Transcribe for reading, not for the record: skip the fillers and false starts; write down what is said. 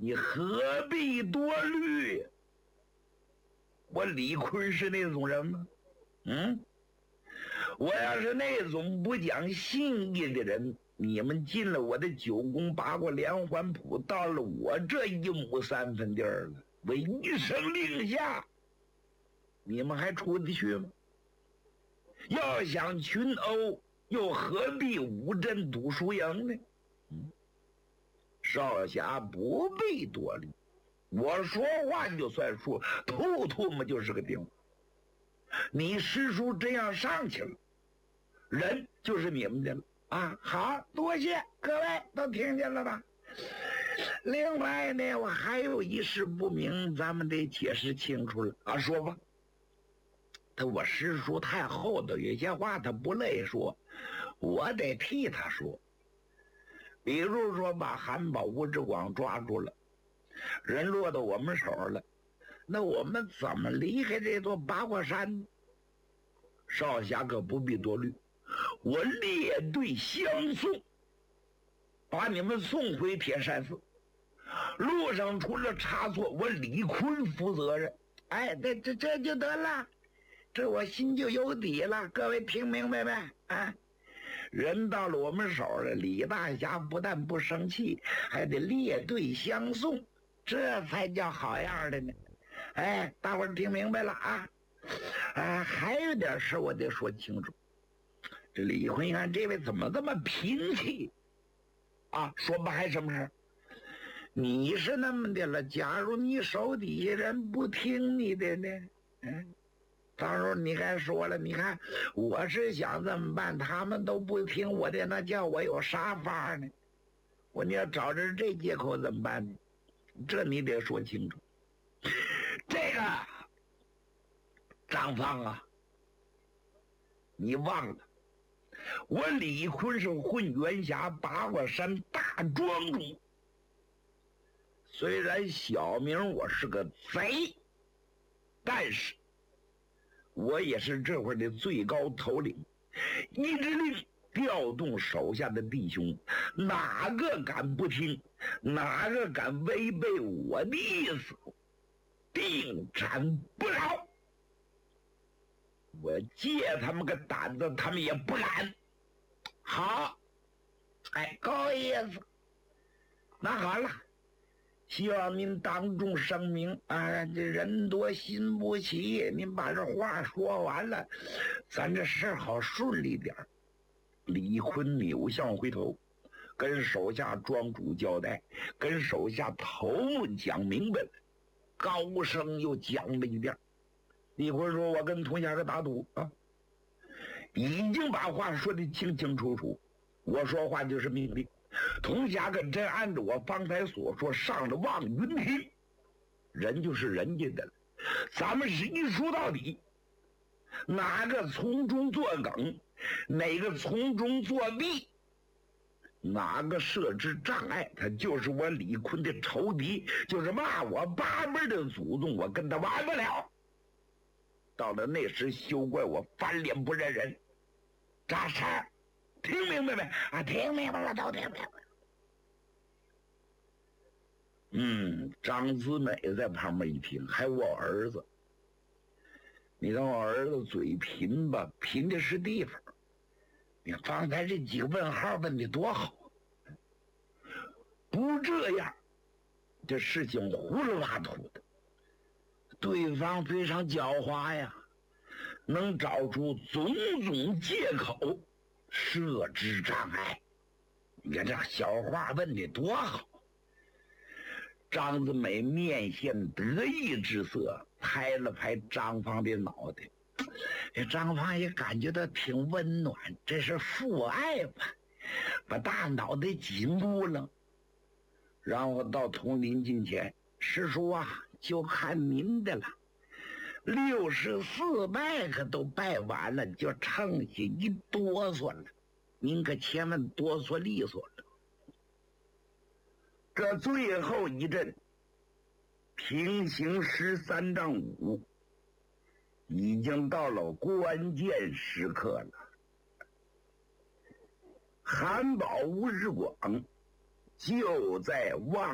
你何必多虑？我李逵是那种人吗？我要是那种不讲信义的人，你们进了我的九宫八卦连环谱，到了我这1亩3分地儿了，我一声令下，你们还出得去吗？要想群殴，又何必五阵赌输赢呢？少侠不必多虑，我说话就算数，吐嘛就是个钉。你师叔这样上去了，人就是你们的了啊！好，多谢各位都听见了吧？另外呢，我还有一事不明，咱们得解释清楚了啊！说吧。我师叔太厚道，有些话他不乐意说，我得替他说。比如说把韩宝吴志广抓住了，人落到我们手了，那我们怎么离开这座八卦山？少侠可不必多虑，我列队相送，把你们送回铁山寺。路上出了差错，我李逵负责任。哎，这就得了，这我心就有底了。各位听明白没？啊，人到了我们手了，李大侠不但不生气，还得列队相送，这才叫好样的呢。哎，大伙儿听明白了啊？还有点事我得说清楚。这李逵一看这位怎么这么贫气啊？说吧，还什么事？你是那么的了，假如你手底下人不听你的呢？到时候你该说了，你看我是想这么办，他们都不听我的，那叫我有啥法呢？你要找着这借口怎么办呢？这你得说清楚。这个张方啊，你忘了，我李逵是混元峡八卦山大庄主，虽然小名我是个贼，但是我也是这会儿的最高头领，一指令调动手下的弟兄，哪个敢不听，哪个敢违背我的意思，定斩不饶。我借他们个胆子，他们也不敢。好，够意思。那好了，希望您当众声明啊！这人多心不齐，您把这话说完了，咱这事好顺利点。李逵扭向回头，跟手下庄主交代，跟手下头目讲明白了，高声又讲了一遍。李逵说：“我跟童侠个打赌啊，已经把话说得清清楚楚，我说话就是命令。童侠可真按照我方才所说上了望云亭，人就是人家的了。咱们是一输到底，哪个从中作梗，哪个从中作弊，哪个设置障碍，他就是我李逵的仇敌，就是骂我8辈的祖宗，我跟他完不了。到了那时，休怪我翻脸不认人。扎事儿，听明白没？啊，听明白了，都听明白了。张子美在旁边一听，还我儿子，你看我儿子嘴贫吧，贫的是地方。你方才这几个问号问的多好，不这样，这事情糊里拉涂的。对方非常狡猾呀，能找出种种借口设置障碍。你看这小话问的多好。张子美面现得意之色，拍了拍张方的脑袋。张方也感觉到挺温暖，这是父爱吧，把大脑袋紧住了。然后到佟林近前，师叔啊，就看您的了，64拜可都拜完了，就剩下一哆嗦了，您可千万哆嗦利索了。这最后一阵平行13丈5，已经到了关键时刻了。韩宝吴志广就在望